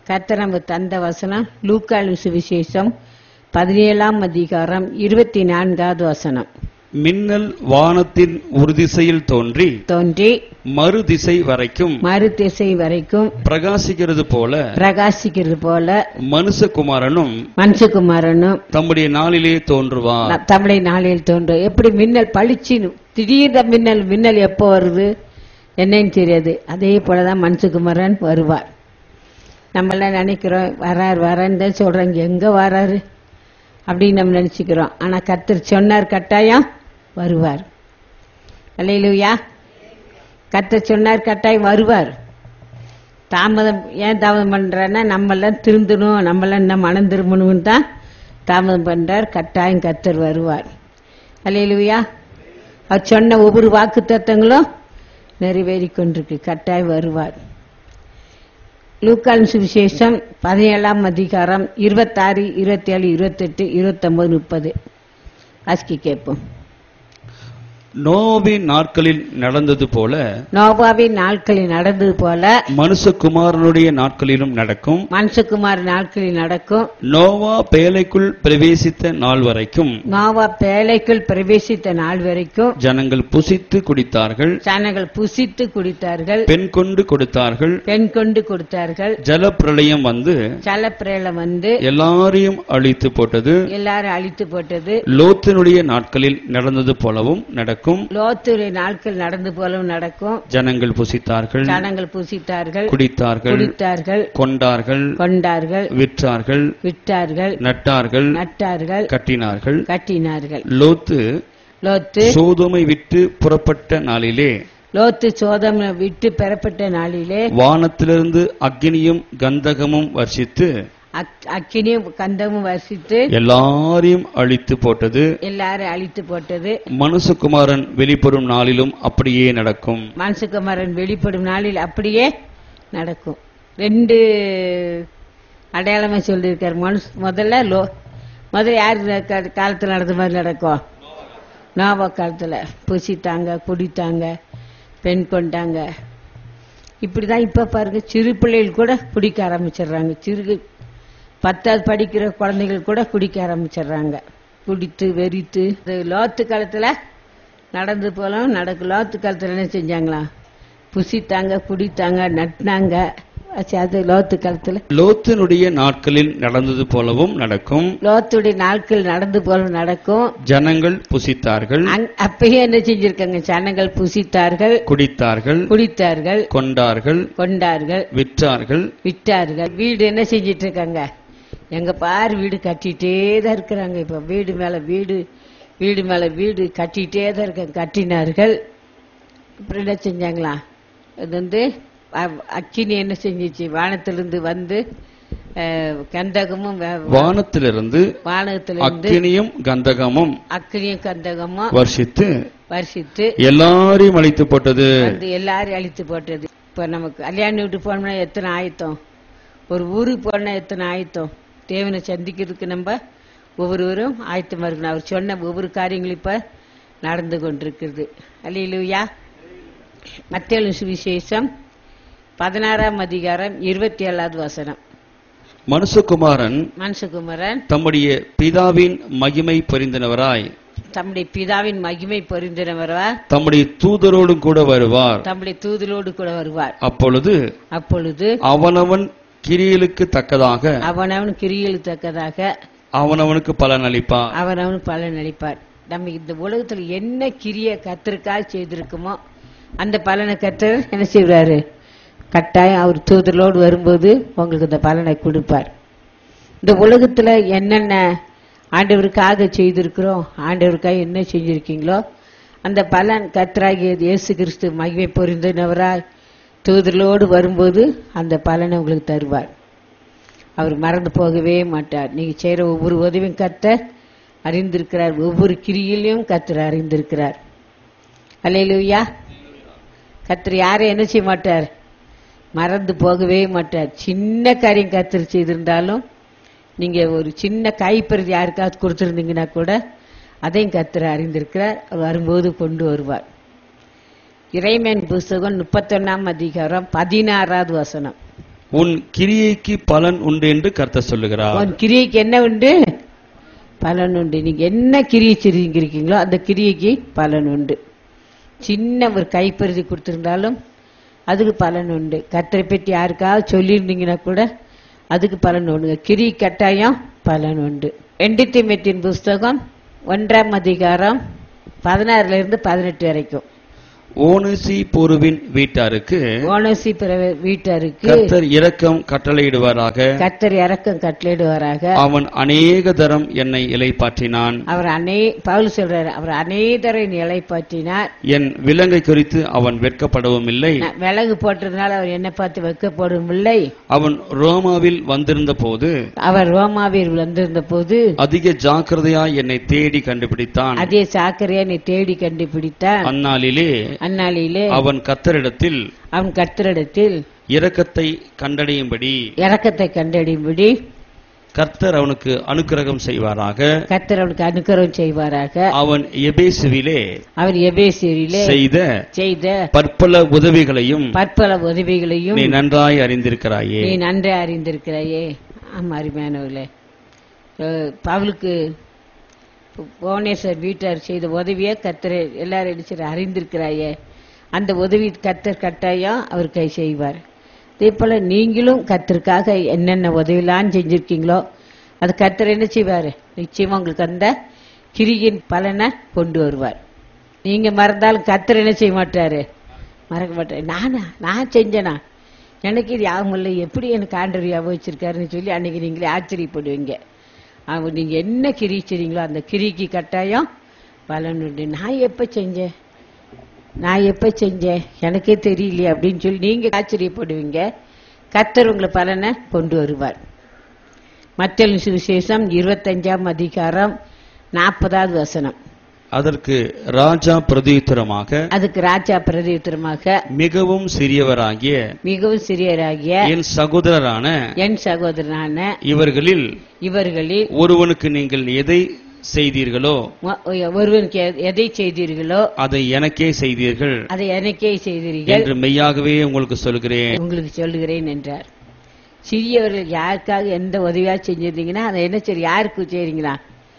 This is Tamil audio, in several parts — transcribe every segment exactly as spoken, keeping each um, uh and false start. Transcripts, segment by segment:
கர்த்தர் நமக்கு தந்த வசனம் லூக்காவின் சுவிசேஷம் பதினேழாம் அதிகாரம் இருபத்தி நான்காவது வசனம். மின்னல் வானத்தின் ஒரு திசையில் தோன்றி தோன்றி மறு திசை வரைக்கும் மறு திசை வரைக்கும் பிரகாசிக்கிறது போல பிரகாசிக்கிறது போல மனுஷகுமாரனும் மனுஷகுமாரனும் தம்முடைய நாளிலே தோன்றுவார். தமிழை நாளில் தோன்றும். எப்படி மின்னல் பளிச்சின்னு திடீர்னு மின்னல் மின்னல் எப்போ வருது என்னன்னு தெரியாது. அதே போலதான் மனுஷகுமாரன் வருவார். நம்ம எல்லாம் நினைக்கிறோம் வராரு வரான்னு தான் சொல்றாங்க, எங்க வராரு அப்படின்னு நம்ம நினைச்சுக்கிறோம். ஆனா கர்த்தர் சொன்னார், கட்டாயம் வருவார். அல்லேலூயா. கர்த்தர் சொன்னார், கட்டாயம் வருவார். தாமதம் ஏன் தாமதம் பண்றன்னா நம்ம எல்லாம் திருந்தணும், நம்ம எல்லாம் இன்னும் மனம் திரும்பணும்னு தான் தாமதம் பண்றார். கட்டாயம் கர்த்தர் வருவார். அல்லேலூயா. அவர் சொன்ன ஒவ்வொரு வாக்கு தத்தங்களும் நிறைவேறி கொண்டிருக்கு. கட்டாயம் வருவார். லூக்காவின் சுவிசேஷம் பதினேழாம் அதிகாரம் இருபத்தாறு இருபத்தி ஏழு இருபத்தி எட்டு இருபத்தி ஒன்பது முப்பது வாசிக்க கேட்போம். நோவாவின் நாட்களில் நடந்தது போல நோவாவின் நாட்களில் நடந்தது போல மனுஷகுமாரனுடைய நாட்களிலும் நடக்கும். மனுஷகுமார் நாட்களில் நடக்கும். நோவா பேழைக்குள் பிரவேசித்த நாள் வரைக்கும் நோவா பேழைக்குள் பிரவேசித்த நாள் வரைக்கும் ஜனங்கள் புசித்து குடித்தார்கள். ஜனங்கள் புசித்து குடித்தார்கள். பெண் கொண்டு கொடுத்தார்கள். பெண் கொண்டு கொடுத்தார்கள். ஜலப்பிரளயம் வந்து ஜலப்பிரளயம் வந்து எல்லாரையும் அழித்து போட்டது. எல்லாரும் அழித்து போட்டது. லோத்தினுடைய நாட்களில் நடந்தது போலவும் நடக்கும். லோத்துடைய நாட்கள் நடந்து போலவும் நடக்கும். ஜனங்கள் புசித்தார்கள். ஜனங்கள் புசித்தார்கள். குடித்தார்கள். குடித்தார்கள். கொண்டார்கள். கொண்டார்கள். விற்றார்கள். விற்றார்கள். நட்டார்கள். நட்டார்கள். கட்டினார்கள். கட்டினார்கள். லோத்து லோத்து சோதோமை விட்டு புறப்பட்ட நாளிலே லோத்து சோதோமை விட்டு பெறப்பட்ட நாளிலே வானத்திலிருந்து அக்கினியும் கந்தகமும் வர்ஷித்து அக்கினியும் கந்தமும் வர்ஷித்து எல்லாரையும் அழித்து போட்டது. எல்லாரும் அழித்து போட்டது. மனுஷகுமாரன் வெளிப்படும் நாளிலும் அப்படியே நடக்கும். மனுஷகுமாரன் வெளிப்படும் நாளில் அப்படியே நடக்கும். ரெண்டு அடையாளமா சொல்லியிருக்காரு. மனுஷ முதல்ல லோ முதல்ல யாரு காலத்துல நடந்த மாதிரி நடக்கும்? நோவா காலத்துல புசித்தாங்க, குடித்தாங்க, பெண் கொண்டாங்க. இப்படிதான் இப்ப பாருங்க, சிறு பிள்ளைகள் கூட குடிக்க ஆரம்பிச்சிடுறாங்க. சிறு பத்தாவது படிக்கிற குழந்தைகள் கூட குடிக்க ஆரம்பிச்சிடுறாங்க. குடித்து வெறித்து. லோத்து காலத்துல நடந்து போலாம் நடக்கும். லோத்து காலத்துல என்ன செஞ்சாங்களா? புசித்தாங்க, குடித்தாங்க, நட்டினாங்க. அது லோத்து காலத்துல. லோத்தினுடைய நாட்களில் நடந்தது போலவும் நடக்கும். லோத்துடைய நாட்கள் நடந்து போலவும் நடக்கும். ஜனங்கள் புசித்தார்கள். அப்பயே என்ன செஞ்சிருக்காங்க? ஜனங்கள் புசித்தார்கள், குடித்தார்கள், குடித்தார்கள், கொண்டார்கள், கொண்டார்கள், விற்றார்கள், விற்றார்கள். வீடு என்ன செஞ்சிட்டு இருக்காங்க? எங்க பாரு வீடு கட்டிட்டே தான் இருக்கிறாங்க. இப்ப வீடு மேல வீடு, வீடு மேல வீடு கட்டிட்டே தான் இருக்காங்க. கட்டினார்கள். இப்படி என்ன செஞ்சாங்களா? இது வந்து அக்கினி என்ன செஞ்சிச்சு? வானத்திலிருந்து வந்து கந்தகமும் வானத்திலிருந்து வானத்திலிருந்து அக்கினியும் கந்தகமும் அக்கினியும் கந்தகமும் வர்ஷித்து வர்ஷித்து எல்லாரையும் அழித்து போட்டது. எல்லாரையும் அழித்து போட்டது. இப்ப நமக்கு கல்யாண வீட்டு போனோம்னா எத்தனை ஆயத்தம், ஒரு ஊருக்கு போனா எத்தனை ஆயத்தம். தேவனை சந்திக்கிறதுக்கு நம்ம ஒவ்வொருவரும் ஆயத்தமா இருக்கணும். அவர் சொன்ன ஒவ்வொரு காரியங்களும் இப்ப நடந்து கொண்டிருக்கிறது. அல்லேலூயா. மத்தேயு சுவிசேஷம் பதினாறாம் அதிகாரம் இருபத்தி ஏழாவது வசனம். மனுஷகுமாரன் மனுஷகுமாரன் தம்முடைய பிதாவின் மகிமை பொருந்தினவராய் தம்முடைய பிதாவின் மகிமை பொருந்தினவரா தம்முடைய தூதரோடு கூட வருவார். தம்முடைய தூதரோடு கூட வருவார். அப்பொழுது அப்பொழுது அவனவன் கிரியைகளுக்கு தக்கதாக அவனவன் கிரியைகளுக்கு தக்கதாக அவனவனுக்கு பலன் அளிப்பார். அவனவனுக்கு பலன் அளிப்பார். நம்ம இந்த உலகத்துல என்ன கிரிய கர்த்தருக்காக செய்திருக்குமோ அந்த பலனை கர்த்தர் என்ன செய்வாரு? கட்டாயம் அவர் தூதரோடு வரும்போது உங்களுக்கு இந்த பலனை கொடுப்பார். இந்த உலகத்துல என்னென்ன ஆண்டவருக்காக செய்திருக்கிறோம், ஆண்டவருக்காக என்ன செஞ்சிருக்கீங்களோ அந்த பலன் கர்த்தராகிய இயேசு கிறிஸ்து மகிமை பொருந்தினவராய் தூதரோடு வரும்போது அந்த பலனை உங்களுக்கு தருவார். அவர் மறந்து போகவே மாட்டார். நீங்க செய்யற ஒவ்வொரு உதவியும் கர்த்தர் அறிந்திருக்கிறார். ஒவ்வொரு கிரியிலையும் கர்த்தர் அறிந்திருக்கிறார். அல்லேலூயா. கர்த்தர் யாரும் என்ன செய்ய மாட்டார்? மறந்து போகவே மாட்டார். சின்ன காரியம் கர்த்தர் செய்திருந்தாலும் நீங்க ஒரு சின்ன கைப்பறிது யாருக்காவது கொடுத்திருந்தீங்கன்னா கூட அதையும் கர்த்தர் அறிந்திருக்கிறார். அவர் வரும்போது கொண்டு வருவார். இறைமையின் புஸ்தகம் முப்பத்தி ஒன்னாம் அதிகாரம் பதினாறாவது வசனம். உன் கிரியைக்கு பலன் உண்டு என்று கர்த்தர் சொல்லுகிறார். உன் கிரியைக்கு என்ன உண்டு? பலன் உண்டு. நீங்க என்ன கிரியை செஞ்சிருக்கீங்களோ அந்த கிரியைக்கு பலன் உண்டு. சின்ன ஒரு கைப்பருதி கொடுத்திருந்தாலும் அதுக்கு பலன் உண்டு. கர்த்தரை பற்றி யாருக்காவது சொல்லியிருந்தீங்கன்னா கூட அதுக்கு பலன் உண்டு. கிரி கட்டாயம் பலன் உண்டு. ரெண்டு தீமோத்தேயுவின் புஸ்தகம் ஒன்றாம் அதிகாரம் பதினாறுல இருந்து பதினெட்டு வரைக்கும். ஓனேசிபோருவின் வீட்டாருக்கு ஓனேசிபோரு வீட்டாருக்கு கர்த்தர் இரக்கம் கட்டளையிடுவாராக. கர்த்தர் இரக்கம் கட்டளையிடுவாராக. அவன் அநேக தரம் என்னை இளைப்பாற்றினான். அவர் அநே பவுல் சொல்றாரு, அவர் அநேகரை இளைப்பாற்றினார். என் விலங்கை குறித்து அவன் வெட்கப்படவும் இல்லை. விலங்கு போட்டதுனால அவர் என்ன பார்த்து வெட்கப்படவும் இல்லை. அவன் ரோமாவில் வந்திருந்த போது அவர் ரோமாவில் வந்திருந்த போது அதிக ஜாக்கிரதையாய் என்னை தேடி கண்டுபிடித்தான். அதே சாக்கரையா என்னை தேடி கண்டுபிடித்தான். அந்நாளிலே அந்நாளிலே அவன் கர்த்தரிடத்தில் அவன் கர்த்தரிடத்தில் இரக்கத்தை கண்டடையும்படி இரக்கத்தை கண்டடையும்படி கர்த்தர் அவனுக்கு அனுக்கிரகம் செய்வாராக. கர்த்தர் அவனுக்கு அனுக்கிரகம் செய்வாராக. அவன் எபேசுவிலே அவன் எபேசுவிலே செய்த செய்த பற்பல உதவிகளையும் பற்பல உதவிகளையும் நீ நன்றாய் அறிந்திருக்கிறாயே. நீ நன்றே அறிந்திருக்கிறாயே. ஆமா, அருமையானவர்களே, பவுலுக்கு ஓனேசர் வீட்டார் செய்த உதவியை கர்த்தர் எல்லாரும் அடிச்சு அறிந்திருக்கிறாயே. அந்த உதவி கர்த்தர் கட்டாயம் அவர் கை செய்வார். அதே போல நீங்களும் கர்த்தருக்காக என்னென்ன உதவிலாம் செஞ்சிருக்கீங்களோ அது கர்த்தர் என்ன செய்வார்? நிச்சயமா உங்களுக்கு அந்த கிரியின் பலனை கொண்டு வருவார். நீங்க மறந்தாலும் கர்த்தர் என்ன செய்ய மாட்டாரு? மறக்க மாட்டாரு. நானா நான் செஞ்சேனா? எனக்கு இது யாவும் இல்லை, எப்படி எனக்கு ஆண்டவர் ஞாபகம் வச்சிருக்காருன்னு சொல்லி அன்னைக்கு நீங்களே ஆச்சரியப்படுவீங்க. அவர் நீங்க என்ன கிரி செய்றீங்களோ அந்த கிரிக்கு கட்டாயம் பலன் உண்டு. நான் எப்ப செஞ்சேன் நான் எப்ப செஞ்சேன் எனக்கே தெரியலையே அப்படின்னு சொல்லி நீங்க ஆச்சரியப்படுவீங்க. கர்த்தர் உங்களை பலனை கொண்டு வருவார். மத்தேயு சுவிசேஷம் இருபத்தஞ்சாம் அதிகாரம் நாற்பதாவது வசனம். அதற்கு ராஜா பிரதியுத்தரமாக அதுக்கு ராஜா பிரதியுத்தரமாக மிகவும் சிறியவராகிய மிகவும் சிறியராகிய என் சகோதரரான என் சகோதரனான இவர்களில் இவர்களில் ஒருவனுக்கு நீங்கள் எதை செய்தீர்களோ ஒருவனுக்கு எதை செய்தீர்களோ அதை எனக்கே செய்தீர்கள் அதை எனக்கே செய்தீர்கள் என்று மெய்யாகவே உங்களுக்கு சொல்கிறேன் உங்களுக்கு சொல்லுகிறேன் என்றார். சிறியவர்கள் யாருக்காக எந்த உதவியா செஞ்சிருந்தீங்கன்னா அதை என்ன சரி யாருக்கு செய்றீங்களா?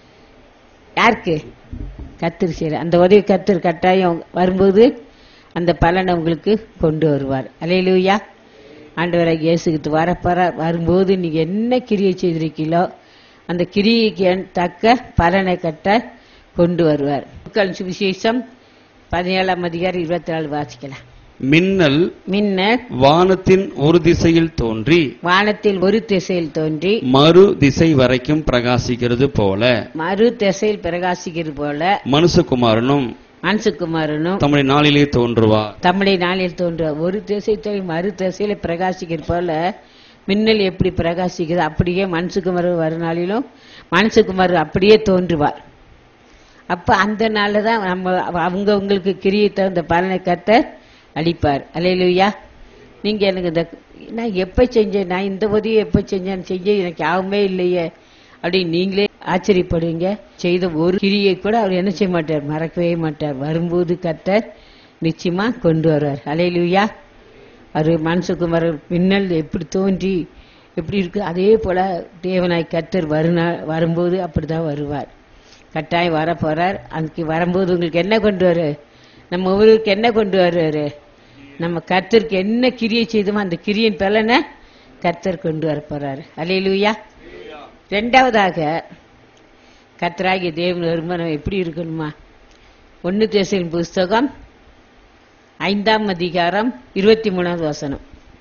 யாருக்கு? கர்த்தர் செய்ற அந்த உதவி கர்த்தர் கட்டாயம் வரும்போது அந்த பலனை உங்களுக்கு கொண்டு வருவார். அல்லேலூயா. ஆண்டவராகிய இயேசு கிறிஸ்து வரப்போறார். வரும்போது நீங்க என்ன கிரியை செய்திருக்கீங்களோ அந்த கிரியைக்கு தக்க பலனை கட்ட கொண்டு வருவார். சுவிசேஷம் பதினேழாம் அதிகாரம் இருபத்தி நாலு வாசிக்கலாம். மின்னல் மின்னல் வானத்தின் ஒரு திசையில் தோன்றி வானத்தில் ஒரு திசையில் தோன்றி மறு திசை வரைக்கும் பிரகாசிக்கிறது போல மறு திசையில் பிரகாசிக்கிறது போல மனுஷகுமாரனும் மனுஷகுமாரனும் தம்முடைய நாளிலே தோன்றுவார். தம்முடைய நாளில் தோன்றுவார். ஒரு திசை தோன்றி மறு திசையில பிரகாசிக்கிறது போல மின்னல் எப்படி பிரகாசிக்குது அப்படியே மனுஷகுமாரன் வரும் நாளிலும் மனுஷகுமார் அப்படியே தோன்றுவார். அப்ப அந்த நாள்ல தான் நம்ம அவங்க உங்களுக்கு கிரியை தகுந்த பலனை கர்த்தர் அளிப்பார். அல்லேலூயா. நீங்க எனக்கு இந்த நான் எப்ப செஞ்சேன், நான் இந்த உதவியை எப்ப செஞ்சேன் செஞ்ச எனக்கு யாவுமே இல்லையே அப்படின்னு நீங்களே ஆச்சரியப்படுவீங்க. செய்த ஒரு கிரியை கூட அவர் என்ன செய்ய மாட்டார்? மறக்கவே மாட்டார். வரும்போது கர்த்தர் நிச்சயமா கொண்டு வருவார். அல்லேலூயா. அவர் மனுஷகுமார் மின்னல் எப்படி தோன்றி எப்படி இருக்கு அதே போல தேவனாய் கர்த்தர் வருநா வரும்போது அப்படிதான் வருவார். கட்டாயம் வர போறார். அதுக்கு வரும்போது உங்களுக்கு என்ன கொண்டு வரு? நம்ம ஊருக்கு என்ன கொண்டு வருவாரு? நம்ம கர்த்தருக்கு என்ன கிரியை செய்தோமோ அந்த கிரியின் பலனை கர்த்தர் கொண்டு வர போறாரு. அல்லேலூயா. ரெண்டாவதாக கர்த்தராகிய தேவன் வருமானம் எப்படி இருக்கணுமா? ஒன்னு தேசரின் புஸ்தகம் ஐந்தாம் அதிகாரம் இருபத்தி மூணாவது வசனம்.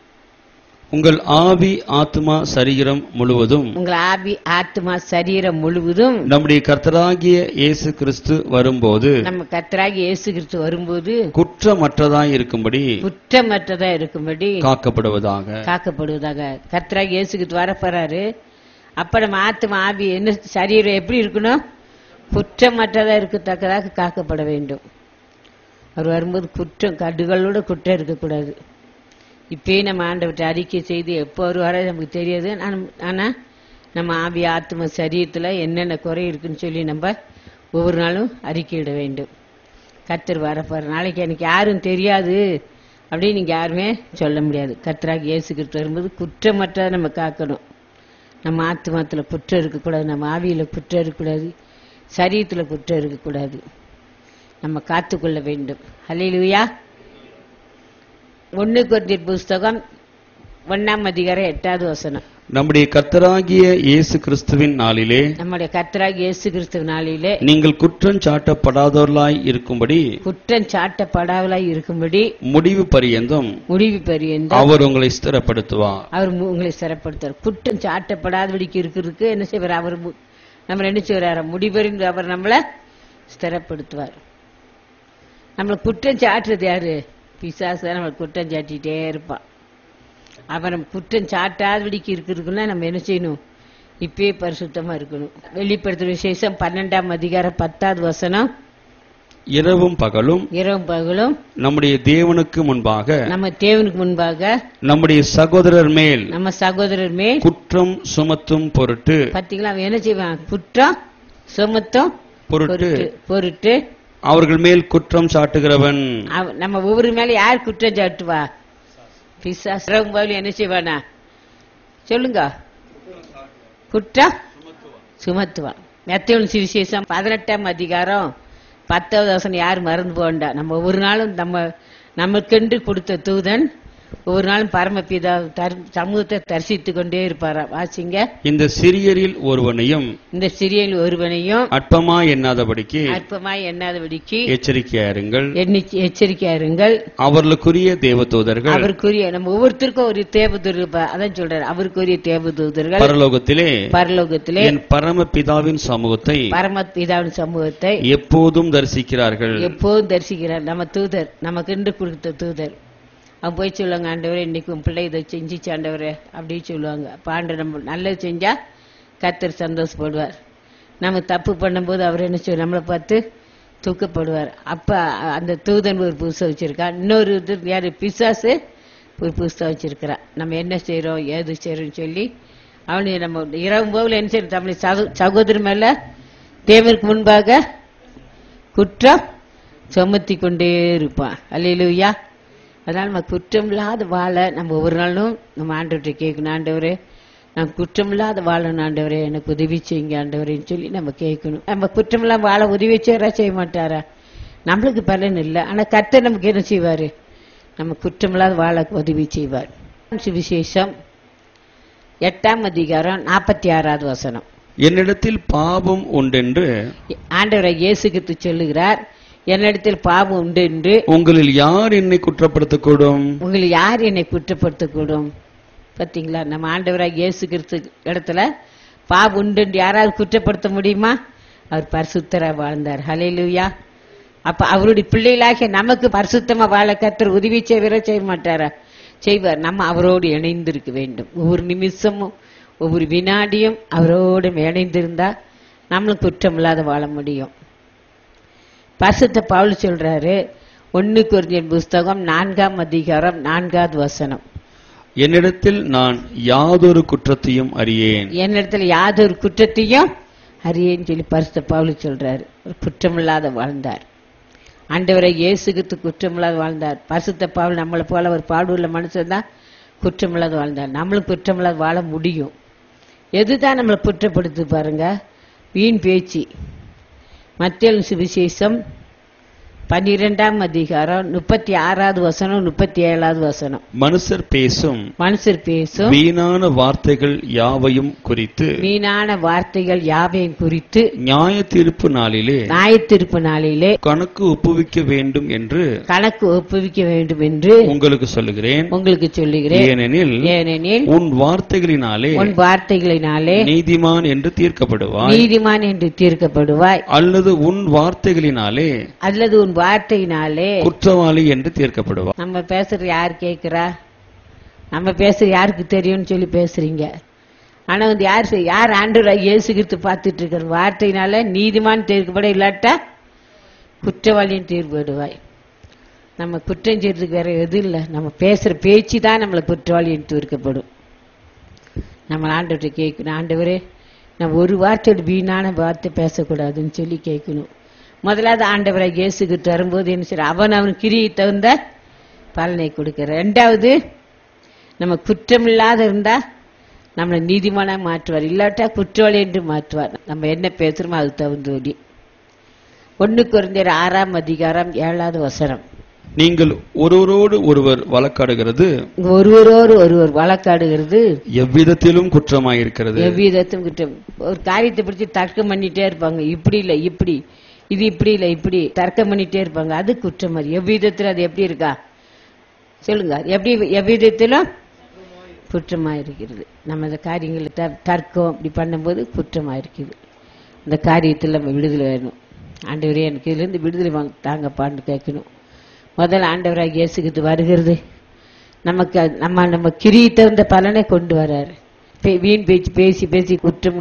உங்கள் ஆவி ஆத்மா சரீரம் முழுவதும் உங்கள் ஆவி ஆத்மா சரீரம் முழுவதும் நம்முடைய கர்த்தராகிய இயேசு கிறிஸ்து வரும்போது நம்ம கர்த்தராகிய இயேசு கிறிஸ்து வரும்போது குற்றமற்றதாய் இருக்கும்படி குற்றமற்றதா இருக்கும்படி காக்கப்படுவதாக காக்கப்படுவதாக. கர்த்தராகிய இயேசு கிறிஸ்து வரப்போறாரு. அப்ப நம்ம ஆத்மா ஆவி என்ன சரீரம் எப்படி இருக்கணும்? குற்றமற்றதா இருக்கத்தக்கதாக காக்கப்பட வேண்டும். அவர் வரும்போது குற்றம் கடுகளோட குற்றம் இருக்கக்கூடாது. இப்பயே நம்ம ஆண்டவர்கிட்ட அறிக்கை செய்து எப்போ வருவாரோ நமக்கு தெரியாது. ஆனா நம்ம ஆவி ஆத்ம சரீரத்துல என்னென்ன குறை இருக்குன்னு சொல்லி நம்ம ஒவ்வொரு நாளும் அறிக்கையிட வேண்டும். கர்த்தர் வரப்போற நாளைக்கு எனக்கு யாரும் தெரியாது அப்படின்னு நீங்க யாருமே சொல்ல முடியாது. கர்த்தராகிய இயேசு கிறிஸ்து வரும்போது குற்றமற்றதை நம்ம காக்கணும். நம்ம ஆத்துமாத்துல குற்றம் இருக்கக்கூடாது, நம்ம ஆவியில குற்றம் இருக்கக்கூடாது, சரீரத்துல குற்றம் இருக்கக்கூடாது. நம்ம காத்துக்கொள்ள வேண்டும். ஹல்லேலூயா. ஒன்னு கொரிந்தியர் புஸ்தகம் ஒன்னாம் அதிகாரம் எட்டாவது வசனம். நம்முடைய கர்த்தராகிய இயேசு கிறிஸ்துவின் நாளிலே நம்முடைய கர்த்தராகிய இயேசு கிறிஸ்து நாளிலே நீங்கள் குற்றம் சாட்டப்படாதவர்களாய் இருக்கும்படி குற்றம் சாட்டப்படாதவர்களாய் இருக்கும்படி முடிவு பரியந்தம் முடிவு பரியந்தம் அவர் உங்களை ஸ்திரப்படுத்துவார். அவர் மு- உங்களை சிறப்படுத்துவார். குற்றம் சாட்டப்படாதபடிக்கு இருக்கிறதுக்கு என்ன செய்வார்? அவர் மு- நம்ம என்ன செய்வார்? முடிவறிந்து அவர் நம்மள ஸ்திரப்படுத்துவார். நம்மள குற்றம் சாட்டுறது யாரு? பிசாசு தான் நம்மள குற்றம் சாட்டிட்டே இருப்பான். அவன் நம்ம குற்றம் சாட்டாதபடிக்கு இருக்கிறதுக்குன்னா நம்ம என்ன செய்யணும்? இப்பயே பரிசுத்தமா இருக்கணும். வெளிப்படுத்துற விசேஷம் பன்னெண்டாம் அதிகாரம் பத்தாவது வசனம். இரவும் பகலும் இரவும் பகலும் நம்முடைய தேவனுக்கு முன்பாக நம்ம தேவனுக்கு முன்பாக நம்முடைய சகோதரர் மேல் நம்ம சகோதரர் மேல் குற்றம் சுமத்தும் பொருட்டு பாத்தீங்களா? அவன் என்ன செய்வான்? குற்றம் சுமத்தும் பொருட்டு பொருட்டு பொருட்டு அவர்கள் மேல் குற்றம் சாட்டுகிறவன். அவ- நம்ம ஒவ்வொரு மேல யார் குற்றம் சாட்டுவா? பிசாசு. இரவும் பகலும் என்ன செய்வானா? சொல்லுங்க. குற்றம் சுமத்துவான். மத்தேயு சுவிசேஷம் பதினெட்டாம் அதிகாரம் பத்தாவது வசனம் யாரும் மறந்து போண்டா. நம்ம ஒவ்வொரு நாளும் நம்ம நமக்கென்று கொடுத்த தூதன் ஒவ்வொரு நாளும் பரமபிதா தர்- சமூகத்தை தரிசித்து கொண்டே இருப்பாராம். வாசிங்க. இந்த சிறியரில் ஒருவனையும் இந்த சிறியன் ஒருவனையும் அற்பமா எண்ணாதபடிக்கு அற்பமாய் எண்ணாதபடிக்கு எச்சரிக்கையாருங்கள். எண்ணி- எச்சரிக்கையா இருங்கள். அவர்களுக்குரிய தேவதூதர்கள் அவருக்குரிய நம்ம ஒவ்வொருத்தருக்கும் ஒரு தேவதூதர் இருப்பா. அதான் சொல்றாரு, அவருக்குரிய தேவதூதர்கள் பரலோகத்திலே பரலோகத்திலே என் பரம பிதாவின் சமூகத்தை பரமபிதாவின் சமூகத்தை எப்போதும் தரிசிக்கிறார்கள். எப்போதும் தரிசிக்கிறார். நம்ம தூதர், நமக்கு கொடுத்த தூதர். அவன் போய் சொல்லுவாங்க, ஆண்டவரே இன்னைக்கு உன் பிள்ளை இதை செஞ்சிச்சு ஆண்டவரே அப்படின்னு சொல்லுவாங்க. அப்ப ஆண்டவர் நம்ம நல்லது செஞ்சா கர்த்தர் சந்தோஷப்படுவார். நம்ம தப்பு பண்ணும்போது அவர் என்ன செய்வார்? நம்மளை பார்த்து தூக்கப்படுவார். அப்ப அந்த தூதன் ஒரு புதுசம் வச்சிருக்கான். இன்னொரு இது யாரு? பிசாசு ஒரு புதுசம் வச்சிருக்கிறான். நம்ம என்ன செய்யறோம், ஏது செய்யறோம்னு சொல்லி அவனு நம்ம இரவு போகல என்ன செய்யறோம்? தமிழ் சகோதரர் மேல தேவனுக்கு முன்பாக குற்றம் சுமத்தி கொண்டே இருப்பான். அல்லேலூயா. அதனால நம்ம குற்றம் இல்லாத வாழ நம்ம ஒவ்வொரு நாளும் நம்ம ஆண்டவர்கிட்ட கேட்கணும். ஆண்டவரே நான் குற்றம் இல்லாத வாழணும் ஆண்டவரே, எனக்கு உதவி செய்யுங்க ஆண்டவரேன்னு சொல்லி நம்ம கேட்கணும். நம்ம குற்றம் இல்லாம வாழ உதவி செய்யறா செய்ய மாட்டாரா? நம்மளுக்கு பலன் இல்லை. ஆனா கர்த்தர் நமக்கு என்ன செய்வாரு? நம்ம குற்றம் இல்லாத வாழ உதவி செய்வார். சுவிசேஷம் எட்டாம் அதிகாரம் நாற்பத்தி ஆறாவது வசனம். என்னிடத்தில் பாவம் உண்டென்று ஆண்டவரை இயேசு கிறிஸ்து சொல்லுகிறார், என்னிடத்தில் பாவம் உண்டு என்று உங்களில் யார் என்னை குற்றப்படுத்தக்கூடும்? உங்களை யார் என்னை குற்றப்படுத்தக்கூடும்? பாத்தீங்களா? நம்ம ஆண்டவராக இயேசு கிறிஸ்து இடத்துல பாவம் உண்டு என்று யாராவது குற்றப்படுத்த முடியுமா? அவர் பரிசுத்தரா வாழ்ந்தார். ஹல்லேலூயா. அப்ப அவருடைய பிள்ளைகளாகிய நமக்கு பரிசுத்தமா வாழ கர்த்தர் உதவி செய்வர செய்ய மாட்டாரா? செய்வார். நம்ம அவரோடு இணைந்திருக்க வேண்டும். ஒவ்வொரு நிமிஷமும் ஒவ்வொரு வினாடியும் அவரோடு இணைந்திருந்தா நம்மளும் குற்றம் இல்லாத வாழ முடியும். பரிசுத்த பவுல் சொல்றாரு, ஒன்னு கொரிந்தியர் புஸ்தகம் நான்காம் அதிகாரம் நான்காவது வசனம். என்னிடத்தில் நான் யாதொரு குற்றத்தையும் அறியேன். என்னிடத்துல யாதொரு குற்றத்தையும் அறியேன்னு சொல்லி பரிசுத்த பவுல் சொல்றாரு. ஒரு குற்றமில்லாத வாழ்ந்தார். ஆண்டவரை இயேசுக்கு குற்றமில்லாத வாழ்ந்தார். பரிசுத்த பவுல் நம்மளை போல ஒரு பாடுள்ள மனுஷன் தான் குற்றமில்லாத வாழ்ந்தார். நம்மளும் குற்றமில்லாத வாழ முடியும். எதுதான் நம்மளை குற்றப்படுத்து பாருங்க? வீண் பேச்சு. மத்தேயு சுவிசேஷம் பன்னிரெண்டாம் அதிகாரம் முப்பத்தி ஆறாவது வசனம் முப்பத்தி ஏழாவது வசனம். மனுஷர் பேசும் மனுஷர் பேசும் வீணான வார்த்தைகள் யாவையும் குறித்து வீணான வார்த்தைகள் யாவையும் குறித்து நியாய தீர்ப்பு நாளிலே நியாயத்தீர்ப்பு நாளிலே கணக்கு ஒப்புவிக்க வேண்டும் என்று கணக்கு ஒப்புவிக்க வேண்டும் என்று உங்களுக்கு சொல்லுகிறேன். உங்களுக்கு சொல்லுகிறேன். ஏனெனில் ஏனெனில் உன் வார்த்தைகளினாலே உன் வார்த்தைகளினாலே நீதிமான் என்று தீர்க்கப்படுவாய், நீதிமான் என்று தீர்க்கப்படுவாய், அல்லது உன் வார்த்தைகளினாலே அல்லது உன் வார்த்தையினாலே குற்றவாளி என்று தீர்க்கப்படுவாய். நம்ம பேசுறது யார் கேட்கிறா? நம்ம பேசுறது யாருக்கு தெரியும்னு சொல்லி பேசுறீங்க. ஆனா வந்து யார் செய்- யார் ஆண்டவராகிய இயேசு கிறிஸ்து பார்த்துட்டு இருக்கிற வார்த்தையினால நீதிமான் தீர்க்கப்பட, இல்லாட்டா குற்றவாளியும் தீர்ப்படுவாய். நம்ம குற்றம் செய்யறதுக்கு வேற எதுவும் இல்லை. நம்ம பேசுற பேச்சு தான் நம்மளை குற்றவாளியும் தீர்க்கப்படும். நம்ம ஆண்டவர்கிட்ட கேட்கணும், ஆண்டவரே நம்ம ஒரு வார்த்தையோட வீணான வார்த்தை பேசக்கூடாதுன்னு சொல்லி கேட்கணும். முதலாவது ஆண்டவரை இயேசுகிட்டு வரும்போது என்ன செய்ய, அவன் அவன் கிரியை தகுந்த பலனை கொடுக்கிறார். ரெண்டாவது, நம்ம குற்றம் இல்லாத இருந்தா நம்மளை நீதிமானா மாற்றுவார், இல்லாட்டா குற்றவாளி என்று மாற்றுவார். நம்ம என்ன பேசுறோமோ அது தகுந்தபடி. ஒன்னு கொரிந்தியர் ஆறாம் அதிகாரம் ஏழாவது வசனம். நீங்கள் ஒருவரோடு ஒருவர் வழக்காடுகிறது ஒருவரோடு ஒருவர் வழக்காடுகிறது எவ்விதத்திலும் குற்றமாயிருக்கிறது. எவ்விதத்தும் குற்றம். ஒரு காரியத்தை பிடிச்சி தர்க்கம் பண்ணிட்டே இருப்பாங்க, இப்படி இல்ல இப்படி, இது இப்படி இல்ல இப்படி தர்க்கம் பண்ணிட்டே இருப்பாங்க, அது குற்றம். மாதிரி எவ்விதத்துல அது எப்படி இருக்கா சொல்லுங்க, எப்படி எவ்விதத்திலும் குற்றமா இருக்கிறது. நம்ம இந்த காரியங்களை தர்க்கம் இப்படி பண்ணும்போது குற்றமா இருக்குது. இந்த காரியத்தில் நம்ம விடுதலை வேணும். ஆண்டவரே எனக்கு இதுல இருந்து விடுதலை வாங்க தாங்கப்பான்னு கேட்கணும். முதல்ல ஆண்டவராக இயேசுக்கு வருகிறது, நமக்கு நம்ம நம்ம கிரியை தகுந்த பலனை கொண்டு வர்றாரு. வீண் பேச்சு பேசி பேசி குற்றம்